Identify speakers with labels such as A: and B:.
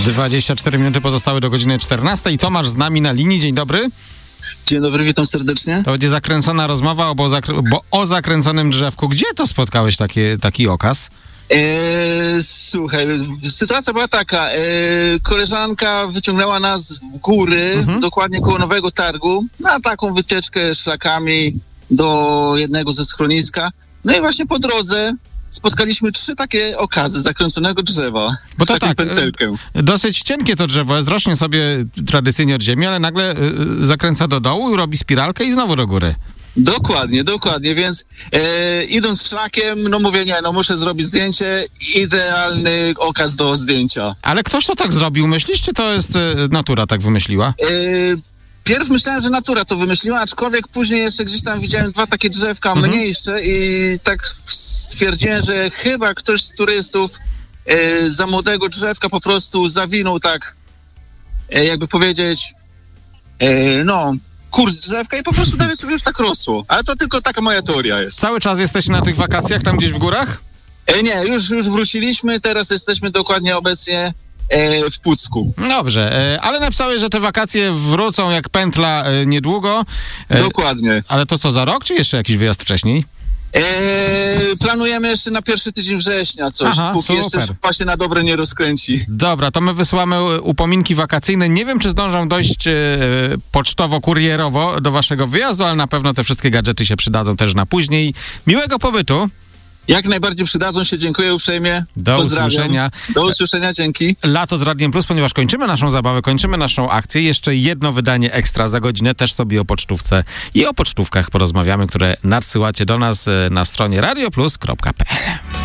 A: 24 minuty pozostały do godziny 14 i Tomasz z nami na linii. Dzień dobry.
B: Dzień dobry, witam serdecznie.
A: To będzie zakręcona rozmowa bo o zakręconym drzewku. Gdzie to spotkałeś taki okaz?
B: Słuchaj, sytuacja była taka. Koleżanka wyciągnęła nas w góry, dokładnie koło Nowego Targu, na taką wycieczkę szlakami do jednego ze schroniska. No i właśnie po drodze spotkaliśmy 3 takie okazy zakręconego drzewa.
A: Bo to tak,
B: pętelkę.
A: Dosyć cienkie to drzewo jest, rośnie sobie tradycyjnie od ziemi, ale nagle zakręca do dołu, robi spiralkę i znowu do góry.
B: Dokładnie, więc idąc szlakiem, no mówię, muszę zrobić zdjęcie, idealny okaz do zdjęcia.
A: Ale ktoś to tak zrobił, myślisz, czy to jest natura tak wymyśliła?
B: Pierw myślałem, że natura to wymyśliła, aczkolwiek później jeszcze gdzieś tam widziałem 2 takie drzewka mniejsze i tak stwierdziłem, że chyba ktoś z turystów za młodego drzewka po prostu zawinął tak, jakby powiedzieć, kurs drzewka i po prostu dalej sobie już tak rosło. Ale to tylko taka moja teoria jest.
A: Cały czas jesteście na tych wakacjach tam gdzieś w górach?
B: Nie, już wróciliśmy, teraz jesteśmy dokładnie obecnie w Pucku.
A: Dobrze, ale napisałeś, że te wakacje wrócą jak pętla niedługo.
B: Dokładnie.
A: Ale to co, za rok, czy jeszcze jakiś wyjazd wcześniej?
B: Planujemy jeszcze na pierwszy tydzień września coś, póki
A: super.
B: jeszcze szpa się na dobre nie rozkręci.
A: Dobra, to my wysyłamy upominki wakacyjne. Nie wiem, czy zdążą dojść pocztowo, kurierowo do waszego wyjazdu, ale na pewno te wszystkie gadżety się przydadzą też na później. Miłego pobytu.
B: Jak najbardziej przydadzą się, dziękuję uprzejmie.
A: Do usłyszenia.
B: Do usłyszenia, dzięki.
A: Lato z Radiem Plus, ponieważ kończymy naszą zabawę, kończymy naszą akcję. Jeszcze jedno wydanie ekstra za godzinę, też sobie o pocztówce i o pocztówkach porozmawiamy, które nadsyłacie do nas na stronie radioplus.pl.